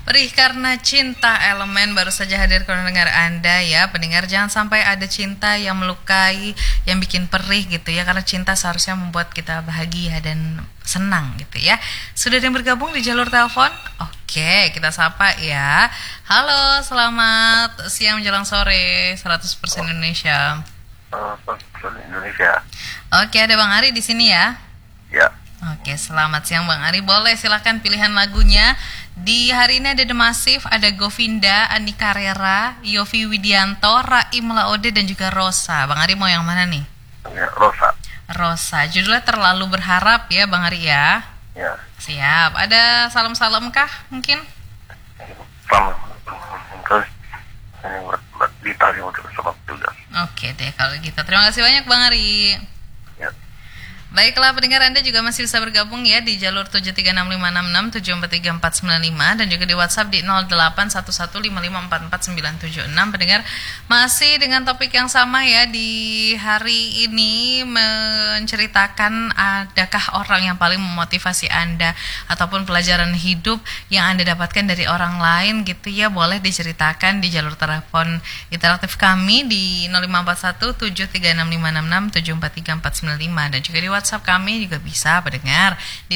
Perih karena cinta elemen baru saja hadir ke pendengar Anda ya. Pendengar, jangan sampai ada cinta yang melukai, yang bikin perih gitu ya. Karena cinta seharusnya membuat kita bahagia dan senang gitu ya. Sudah ada yang bergabung di jalur telepon? Oke, kita sapa ya. Halo, selamat siang menjelang sore 100% Indonesia. Indonesia. Oke, ada Bang Ari di sini ya. Ya. Oke, selamat siang Bang Ari. Boleh silakan pilihan lagunya. Di hari ini ada The Massive, ada Govinda, Andika Rera, Yovie Widianto, Raim Laode dan juga Rosa. Bang Ari mau yang mana nih? Ya, Rosa. Rosa. Judulnya Terlalu Berharap ya Bang Ari ya. Ya. Siap. Ada salam-salam kah mungkin? Sama. Terus buat ditanya untuk sebab juga. Oke deh kalau gitu. Terima kasih banyak Bang Ari. Ya. Baiklah pendengar, Anda juga masih bisa bergabung ya di jalur 73656674345 dan juga di WhatsApp di 081155449976. Pendengar, masih dengan topik yang sama ya, di hari ini menceritakan adakah orang yang paling memotivasi Anda ataupun pelajaran hidup yang Anda dapatkan dari orang lain gitu ya. Boleh diceritakan di jalur telepon interaktif kami di 0541736566743495 dan juga di WhatsApp kami juga bisa pendengar di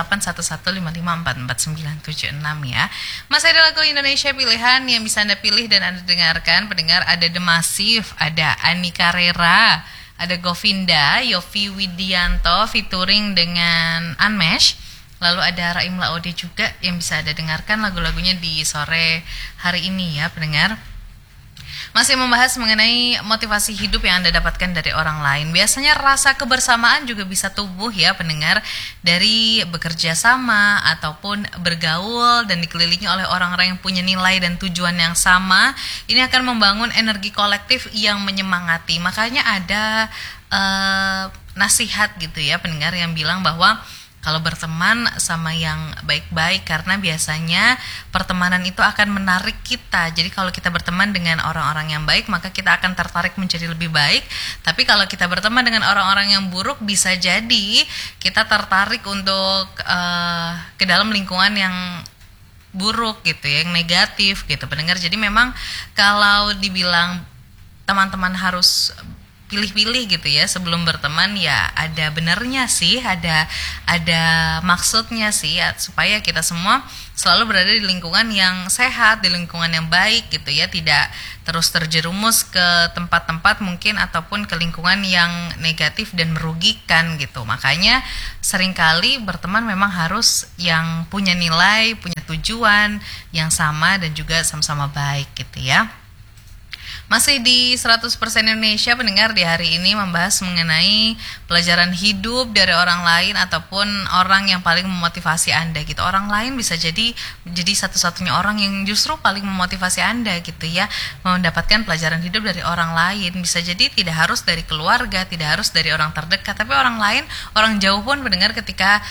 081155449976 ya. Masih ada lagu Indonesia pilihan yang bisa Anda pilih dan Anda dengarkan. Pendengar, ada The Massive, ada Andika Rera, ada Govinda, Yovie Widianto featuring dengan Unmesh. Lalu ada Raim Laode juga yang bisa Anda dengarkan lagu-lagunya di sore hari ini ya pendengar. Masih membahas mengenai motivasi hidup yang Anda dapatkan dari orang lain. Biasanya rasa kebersamaan juga bisa tumbuh ya pendengar, dari bekerja sama ataupun bergaul dan dikelilingi oleh orang-orang yang punya nilai dan tujuan yang sama. Ini akan membangun energi kolektif yang menyemangati. Makanya ada nasihat gitu ya pendengar yang bilang bahwa kalau berteman sama yang baik-baik, karena biasanya pertemanan itu akan menarik kita. Jadi kalau kita berteman dengan orang-orang yang baik, maka kita akan tertarik menjadi lebih baik. Tapi kalau kita berteman dengan orang-orang yang buruk, bisa jadi kita tertarik untuk ke dalam lingkungan yang buruk gitu ya, yang negatif gitu pendengar. Jadi memang kalau dibilang teman-teman harus pilih-pilih gitu ya sebelum berteman, ya ada benernya sih, ada maksudnya sih ya, supaya kita semua selalu berada di lingkungan yang sehat, di lingkungan yang baik gitu ya, tidak terus terjerumus ke tempat-tempat mungkin ataupun ke lingkungan yang negatif dan merugikan gitu. Makanya seringkali berteman memang harus yang punya nilai, punya tujuan yang sama dan juga sama-sama baik gitu ya. Masih di 100% Indonesia pendengar, di hari ini membahas mengenai pelajaran hidup dari orang lain ataupun orang yang paling memotivasi Anda gitu. Orang lain bisa jadi satu-satunya orang yang justru paling memotivasi Anda gitu ya, mendapatkan pelajaran hidup dari orang lain. Bisa jadi tidak harus dari keluarga, tidak harus dari orang terdekat, tapi orang lain, orang jauh pun pendengar, ketika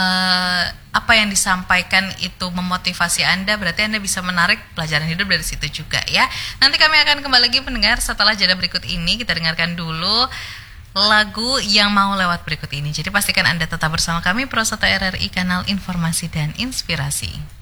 apa yang disampaikan itu memotivasi Anda, berarti Anda bisa menarik pelajaran hidup dari situ juga ya. Nanti kami akan kembali lagi pendengar setelah jeda berikut ini. Kita dengarkan dulu lagu yang mau lewat berikut ini. Jadi pastikan Anda tetap bersama kami, Prosata RRI, kanal informasi dan inspirasi.